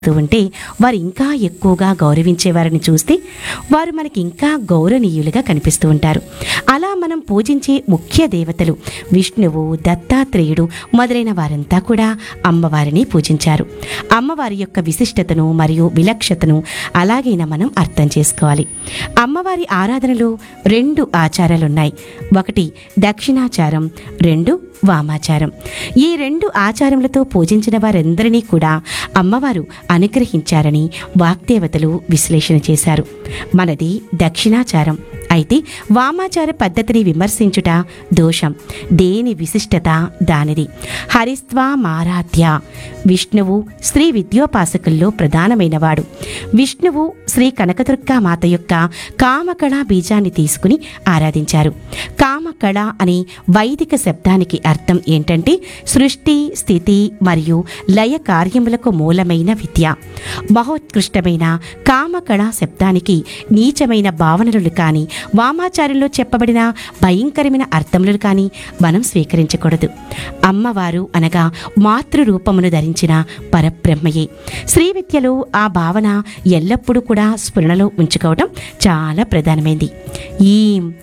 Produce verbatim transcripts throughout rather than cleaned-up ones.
ఉంటే వారు ఇంకా ఎక్కువగా గౌరవించేవారిని చూస్తే వారు మనకి ఇంకా గౌరవనీయులుగా కనిపిస్తూ ఉంటారు. అలా మనం పూజించే ముఖ్య దేవతలు విష్ణువు, దత్తాత్రేయుడు మొదలైన వారంతా కూడా అమ్మవారిని పూజించారు. అమ్మవారి యొక్క విశిష్టతను మరియు విలక్షతను అలాగైనా మనం అర్థం చేసుకోవాలి. అమ్మవారి ఆరాధనలో రెండు ఆచారాలున్నాయి. ఒకటి దక్షిణాచారం, రెండు వామాచారం. ఈ రెండు ఆచారములతో పూజించిన వారందరినీ కూడా అమ్మవారు అనుగ్రహించారని వాగ్దేవతలు విశ్లేషణ చేశారు. మనది దక్షిణాచారం అయితే వామాచార పద్ధతిని విమర్శించుట దోషం. దేని విశిష్టత దానిది. హరిస్వామారాధ్య. విష్ణువు శ్రీ విద్యోపాసకుల్లో ప్రధానమైనవాడు. విష్ణువు శ్రీ కనకదుర్గా మాత యొక్క కామకళ బీజాన్ని తీసుకుని ఆరాధించారు. కామకళ అనే వైదిక శబ్దానికి అర్థం ఏంటంటే సృష్టి, స్థితి మరియు లయ కార్యములకు మూలమైన విద్య. మహోత్కృష్టమైన కామకళ శబ్దానికి నీచమైన భావనలు కానీ వామాచారంలో చెప్పబడిన భయంకరమైన అర్థములు కానీ మనం స్వీకరించకూడదు. అమ్మవారు అనగా మాతృరూపమును ధరించిన పరబ్రహ్మయే. శ్రీ విద్యలో ఆ భావన ఎల్లప్పుడూ కూడా స్ఫురణలో ఉంచుకోవడం చాలా ప్రధానమైంది. ఈ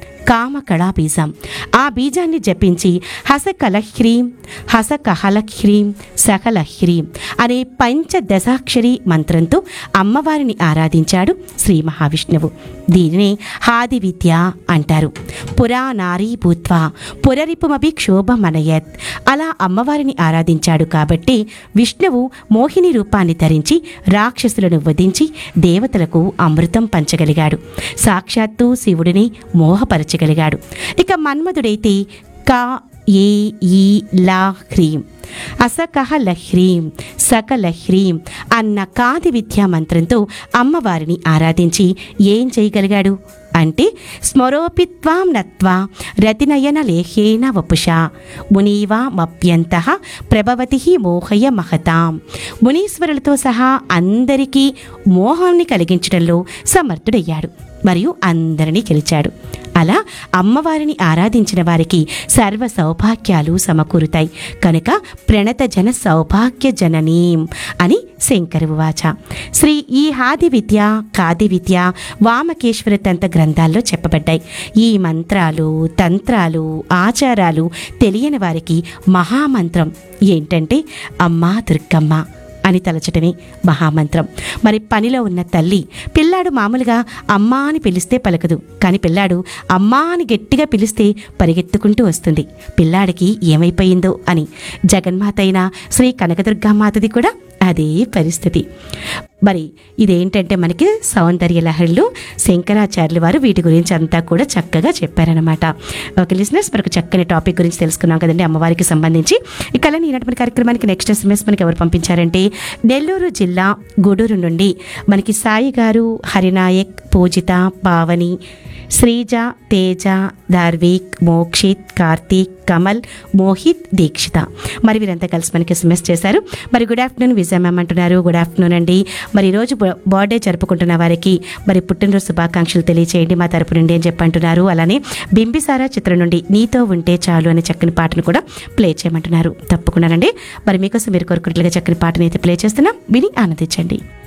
కామకళా బీజం. ఆ బీజాన్ని జపించి హసకలహ్రీం, హసకహలహ్రీం, సకలహ్రీం అనే పంచదశాక్షరి మంత్రంతో అమ్మవారిని ఆరాధించాడు శ్రీ మహావిష్ణువు. దీనినే హాది విద్య అంటారు. పురా నారీ భూత్వా పురరిపుమభి క్షోభమనయత్. అలా అమ్మవారిని ఆరాధించాడు కాబట్టి విష్ణువు మోహిని రూపాన్ని ధరించి రాక్షసులను వధించి దేవతలకు అమృతం పంచగలిగాడు. సాక్షాత్తు శివుడిని మోహపరచగలిగాడు. ఇక మన్మధుడైతే కా ఏ ఈ లా హ్రీం, అసకహ లహ్రీం, సకలహ్రీం అన్న కాది విద్యా మంత్రంతో అమ్మవారిని ఆరాధించి ఏం చేయగలిగాడు అంటే స్మరోపిత్వాం నత్వా రతినయన లేహేన వపుషా మునీవా మప్యంత ప్రభవతి మోహయ మహతాం. మునీశ్వరులతో సహా అందరికీ మోహాన్ని కలిగించడంలో సమర్థుడయ్యాడు మరియు అందరినీ గెలిచాడు. అలా అమ్మవారిని ఆరాధించిన వారికి సర్వ సౌభాగ్యాలు సమకూరుతాయి కనుక ప్రణత జన సౌభాగ్య జననీం అని శంకరు వాచ. శ్రీ ఈ హాది విద్య, కాది విద్య వామకేశ్వర తంత్ర గ్రంథాల్లో చెప్పబడ్డాయి. ఈ మంత్రాలు, తంత్రాలు, ఆచారాలు తెలియని వారికి మహామంత్రం ఏంటంటే అమ్మా దుర్గమ్మ అని తలచటమే మహామంత్రం. మరి పనిలో ఉన్న తల్లి పిల్లాడు మామూలుగా అమ్మా అని పిలిస్తే పలకదు, కానీ పిల్లాడు అమ్మా అని గట్టిగా పిలిస్తే పరిగెత్తుకుంటూ వస్తుంది. పిల్లాడికి ఏమైపోయిందో అని. జగన్మాత అయిన శ్రీ కనకదుర్గామాతది కూడా అదే పరిస్థితి. మరి ఇదేంటంటే మనకి సౌందర్య లహరిలో శంకరాచార్యులు వారు వీటి గురించి అంతా కూడా చక్కగా చెప్పారనమాట. ఓకే లిజనర్స్, మనకు చక్కని టాపిక్ గురించి తెలుసుకున్నాం కదండి అమ్మవారికి సంబంధించి. ఇక ఈనాటి కార్యక్రమానికి నెక్స్ట్ ఎస్ఎంఎస్ మనకి ఎవరు పంపించారంటే నెల్లూరు జిల్లా గూడూరు నుండి మనకి సాయి గారు, హరినాయక్, పూజిత, పావని, శ్రీజ, తేజ, ధార్విక్, మోక్షిత్, కార్తీక్, కమల్, మోహిత్, దీక్షిత మరి వీరంతా కలిసి మనకి ఎస్ఎంఎస్ చేశారు. మరి గుడ్ ఆఫ్టర్నూన్ విజయ మ్యామ్ అంటున్నారు. గుడ్ ఆఫ్టర్నూన్ అండి. మరి ఈరోజు బర్త్డే జరుపుకుంటున్న వారికి మరి పుట్టినరోజు శుభాకాంక్షలు తెలియచేయండి మా తరపు నుండి అని చెప్పంటున్నారు. అలానే బింబిసారా చిత్రం నుండి నీతో ఉంటే చాలు అనే చక్కని పాటను కూడా ప్లే చేయమంటున్నారు. తప్పకుండానండి మరి మీకోసం మీరు కోరుకున్నట్లుగా చక్కని పాటను అయితే ప్లే చేస్తున్నాం, విని ఆనందించండి.